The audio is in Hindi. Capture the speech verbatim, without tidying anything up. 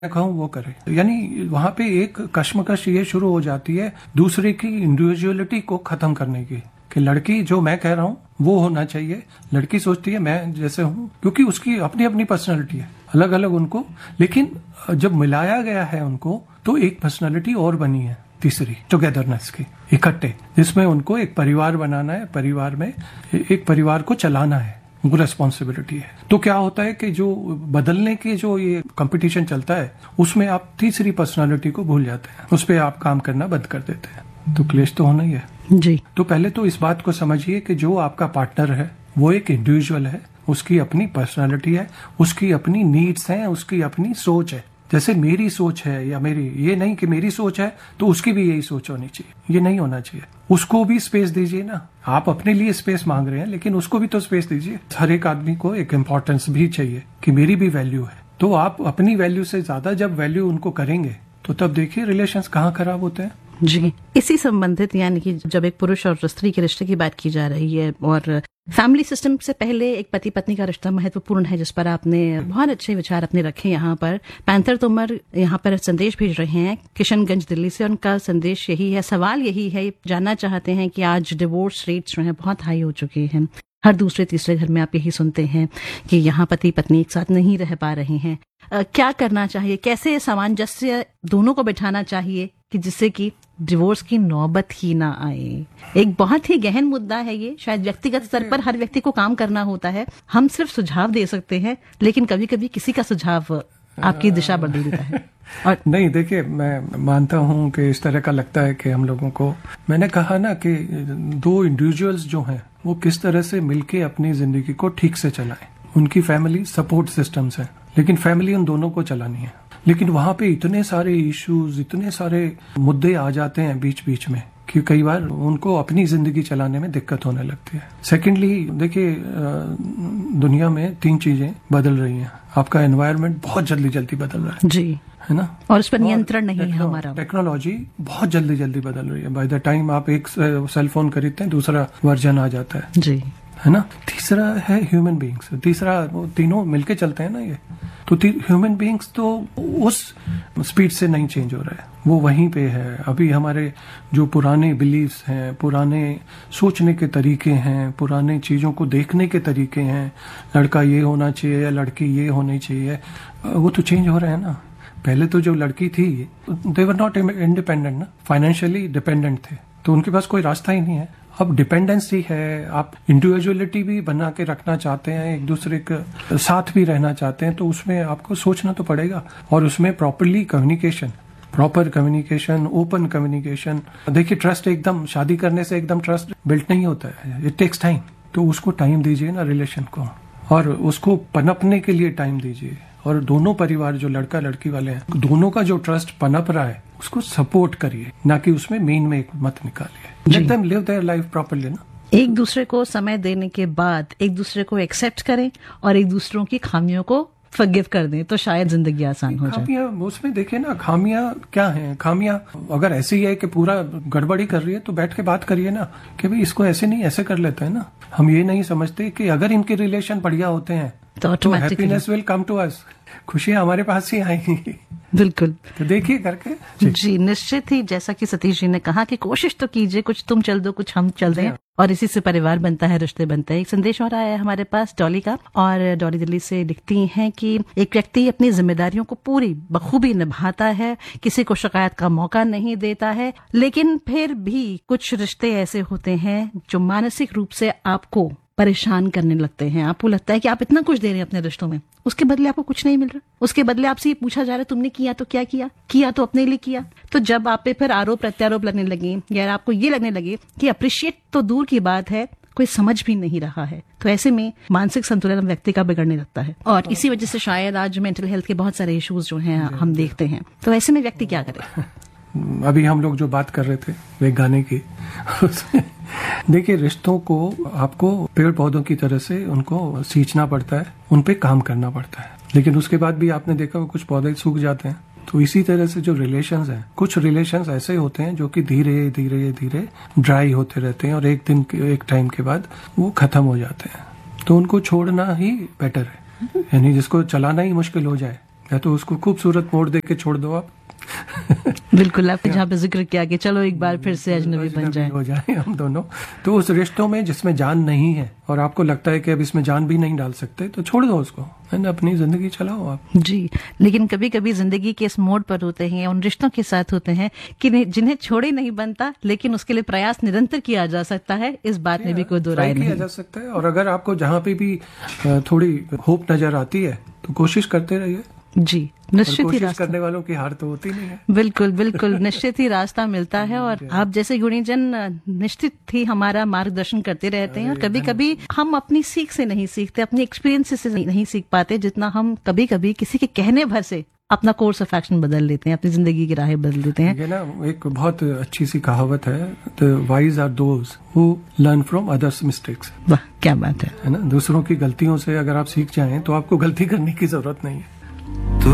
कहूँ वो करे। यानी वहां पे एक कश्मकश ये शुरू हो जाती है दूसरे की इंडिविजुअलिटी को खत्म करने की, कि लड़की जो मैं कह रहा हूँ वो होना चाहिए, लड़की सोचती है मैं जैसे हूँ, क्योंकि उसकी अपनी अपनी पर्सनालिटी है, अलग अलग उनको, लेकिन जब मिलाया गया है उनको तो एक पर्सनालिटी और बनी है तीसरी, टुगेदरनेस की, इकट्ठे, जिसमें उनको एक परिवार बनाना है, परिवार में एक परिवार को चलाना है, उनको रेस्पॉन्सिबिलिटी है। तो क्या होता है कि जो बदलने के जो ये कंपटीशन चलता है उसमें आप तीसरी पर्सनालिटी को भूल जाते हैं, उस पर आप काम करना बंद कर देते हैं, तो क्लेश तो होना ही है जी। तो पहले तो इस बात को समझिए कि जो आपका पार्टनर है वो एक इंडिविजुअल है, उसकी अपनी पर्सनालिटी है, उसकी अपनी नीड्स हैं, उसकी अपनी सोच है। जैसे मेरी सोच है या मेरी, ये नहीं कि मेरी सोच है तो उसकी भी यही सोच होनी चाहिए, ये नहीं होना चाहिए। उसको भी स्पेस दीजिए ना, आप अपने लिए स्पेस मांग रहे हैं लेकिन उसको भी तो स्पेस दीजिए। हर एक आदमी को एक इम्पोर्टेंस भी चाहिए कि मेरी भी वैल्यू है, तो आप अपनी वैल्यू से ज्यादा जब वैल्यू उनको करेंगे तो तब देखिए रिलेशंस कहाँ खराब होते हैं। जी, इसी संबंधित यानी कि जब एक पुरुष और स्त्री के रिश्ते की बात की जा रही है और फैमिली सिस्टम से पहले एक पति पत्नी का रिश्ता महत्वपूर्ण है, जिस पर आपने बहुत अच्छे विचार अपने रखे। यहाँ पर पैंथर तोमर यहाँ पर संदेश भेज रहे हैं किशनगंज दिल्ली से, उनका संदेश यही है, सवाल यही है, जानना चाहते हैं कि आज डिवोर्स रेट्स जो है बहुत हाई हो चुके हैं, हर दूसरे तीसरे घर में आप यही सुनते हैं कि यहाँ पति पत्नी एक साथ नहीं रह पा रहे हैं। आ, क्या करना चाहिए, कैसे सामंजस्य दोनों को बैठाना चाहिए कि जिससे कि डिवोर्स की नौबत ही ना आए। एक बहुत ही गहन मुद्दा है ये, शायद व्यक्तिगत स्तर पर हर व्यक्ति को काम करना होता है, हम सिर्फ सुझाव दे सकते हैं, लेकिन कभी कभी किसी का सुझाव आपकी दिशा बदल देता है। और नहीं, देखिए मैं मानता हूं कि इस तरह का लगता है कि हम लोगों को, मैंने कहा ना कि दो इंडिविजुअल्स जो हैं वो किस तरह से मिलके अपनी जिंदगी को ठीक से चलाएं। उनकी फैमिली सपोर्ट सिस्टम्स है, लेकिन फैमिली उन दोनों को चलानी है। लेकिन वहां पे इतने सारे इश्यूज, इतने सारे मुद्दे आ जाते हैं बीच बीच में कि कई बार उनको अपनी जिंदगी चलाने में दिक्कत होने लगती है। सेकेंडली देखिए, दुनिया में तीन चीजें बदल रही हैं। आपका एनवायरनमेंट बहुत जल्दी जल्दी बदल रहा है जी, है ना, और उस पर नियंत्रण नहीं है हमारा। टेक्नोलॉजी बहुत जल्दी जल्दी बदल रही है। बाय द टाइम आप एक सेल फोन खरीदते हैं दूसरा वर्जन आ जाता है जी, है ना। तीसरा है ह्यूमन बींग्स, तीसरा वो तीनों मिलके चलते हैं ना ये, तो ह्यूमन बींग्स तो उस स्पीड से नहीं चेंज हो रहा है, वो वहीं पे है। अभी हमारे जो पुराने बिलीफ्स हैं, पुराने सोचने के तरीके हैं, पुराने चीजों को देखने के तरीके हैं, लड़का ये होना चाहिए या लड़की ये होनी चाहिए, वो तो चेंज हो रहे हैं ना। पहले तो जो लड़की थी दे वर नॉट इंडिपेंडेंट ना, फाइनेंशियली डिपेंडेंट थे, तो उनके पास कोई रास्ता ही नहीं है। अब डिपेंडेंसी है, आप इंडिविजुअलिटी भी बना के रखना चाहते हैं, एक दूसरे के साथ भी रहना चाहते हैं, तो उसमें आपको सोचना तो पड़ेगा, और उसमें properly communication, proper communication, open communication. देखिए ट्रस्ट एकदम शादी करने से एकदम ट्रस्ट बिल्ट नहीं होता है, इट टेक्स टाइम। तो उसको टाइम दीजिए ना रिलेशन को, और उसको पनपने के लिए टाइम दीजिए। और दोनों परिवार जो लड़का लड़की वाले हैं, दोनों का जो ट्रस्ट पनप रहा है उसको सपोर्ट करिए, ना कि उसमें मेन में मत निकालिए। Let them live their life properly ना। एक दूसरे को समय देने के बाद एक दूसरे को एक्सेप्ट करें और एक दूसरों की खामियों को फॉरगिव कर दें, तो शायद जिंदगी आसान हो जाए। खामियां उसमें देखिए ना, खामियां क्या हैं? खामियां अगर ऐसी है कि पूरा गड़बड़ी कर रही है तो बैठ के बात करिए ना कि भाई इसको ऐसे नहीं ऐसे कर लेते हैं ना। हम ये नहीं समझते कि अगर इनके रिलेशन बढ़िया होते हैं तो happiness will come to us, खुशियां हमारे पास ही आएंगी। बिल्कुल, तो देखिए करके जी, जी निश्चित ही, जैसा कि सतीश जी ने कहा कि कोशिश तो कीजिए, कुछ तुम चल दो कुछ हम चल रहे हैं, और इसी से परिवार बनता है, रिश्ते बनते हैं। एक संदेश और आया है हमारे पास डॉली का, और डॉली दिल्ली से लिखती हैं कि एक व्यक्ति अपनी जिम्मेदारियों को पूरी बखूबी निभाता है, किसी को शिकायत का मौका नहीं देता है, लेकिन फिर भी कुछ रिश्ते ऐसे होते हैं जो मानसिक रूप से आपको परेशान करने लगते हैं। आपको लगता है कि आप इतना कुछ दे रहे हैं अपने रिश्तों में, उसके बदले आपको कुछ नहीं मिल रहा, उसके बदले आपसे ये पूछा जा रहा है तुमने किया तो क्या किया, किया तो अपने लिए किया। तो जब आप पे फिर आरोप प्रत्यारोप लगने लगे, या आपको ये लगने लगे कि अप्रिशिएट तो दूर की बात है, कोई समझ भी नहीं रहा है, तो ऐसे में मानसिक संतुलन व्यक्ति का बिगड़ने लगता है, और इसी वजह से शायद आज मेंटल हेल्थ के बहुत सारे इश्यूज जो हैं हम देखते हैं। तो ऐसे में व्यक्ति क्या करे? अभी हम लोग जो बात कर रहे थे वे गाने की देखिए, रिश्तों को आपको पेड़ पौधों की तरह से उनको सींचना पड़ता है, उन पे काम करना पड़ता है, लेकिन उसके बाद भी आपने देखा कुछ पौधे सूख जाते हैं। तो इसी तरह से जो रिलेशंस हैं, कुछ रिलेशंस ऐसे होते हैं जो कि धीरे धीरे धीरे ड्राई होते रहते हैं, और एक दिन एक टाइम के बाद वो खत्म हो जाते हैं। तो उनको छोड़ना ही बेटर है, यानी जिसको चलाना ही मुश्किल हो जाए या तो उसको खूबसूरत मोड़ दे के छोड़ दो आप। बिल्कुल, आपने जहाँ पे जिक्र किया कि चलो एक बार फिर से अजनबी बन जाए हो जाए हम दोनों, तो उस रिश्तों में जिसमें जान नहीं है और आपको लगता है कि अब इसमें जान भी नहीं डाल सकते, तो छोड़ दो उसको, है ना, अपनी जिंदगी चलाओ आप। जी, लेकिन कभी कभी जिंदगी के इस मोड़ पर होते हैं, उन रिश्तों के साथ होते हैं कि जिन्हें छोड़े नहीं बनता, लेकिन उसके लिए प्रयास निरंतर किया जा सकता है, इस बात में भी कोई दो राय नहीं किया जा सकता है। और अगर आपको जहाँ पे भी थोड़ी होप नजर आती है तो कोशिश करते रहिए। जी, निश्चित ही रास्ता करने वालों की हार तो होती नहीं है। बिल्कुल बिल्कुल, निश्चित ही रास्ता मिलता है। और आप जैसे गुणीजन निश्चित ही हमारा मार्गदर्शन करते रहते हैं। और कभी कभी हम अपनी सीख से नहीं सीखते, अपनी एक्सपीरियंस से नहीं सीख पाते, जितना हम कभी कभी किसी के कहने भर से अपना कोर्स ऑफ एक्शन बदल लेते हैं, अपनी जिंदगी की राहें बदल देते हैं। ये ना एक बहुत अच्छी सी कहावत है, the wise are those who learn from others mistakes. वाह, क्या बात है, है ना। दूसरों की गलतियों से अगर आप सीख जाएं तो आपको गलती करने की जरूरत नहीं है।